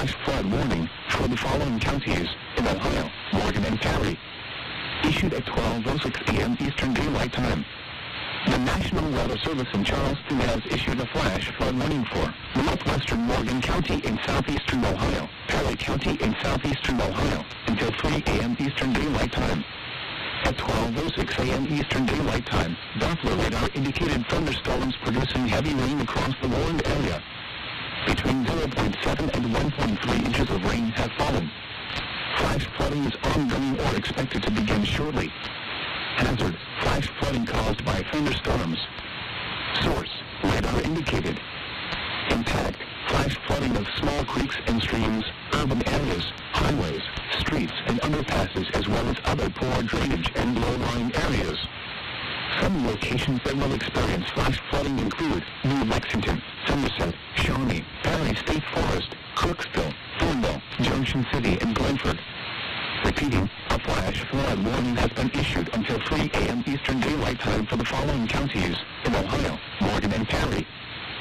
flash flood warning for the following counties in Ohio, Morgan and Perry. Issued at 12:06 p.m. Eastern Daylight Time. The National Weather Service in Charleston has issued a flash flood warning for northwestern Morgan County in southeastern Ohio, Perry County in southeastern Ohio, until 3 a.m. Eastern Daylight Time. At 12:06 a.m. Eastern Daylight Time, Doppler radar indicated thunderstorms producing heavy rain across the warned area. Between 0.7 and 1.3 inches of rain have fallen. Flash flooding is ongoing or expected to begin shortly. Hazard, flash flooding caused by thunderstorms. Source, radar indicated. Impact, flash flooding of small creeks and streams, urban areas, highways, streets and underpasses as well as other poor drainage and low-lying areas. Some locations that will experience flash flooding include New Lexington, Somerset, Shawnee, Perry State Forest, Crooksville, Thornville, Junction City, and Glenford. Repeating, a flash flood warning has been issued until 3 a.m. Eastern Daylight Time for the following counties in Ohio, Morgan and Perry.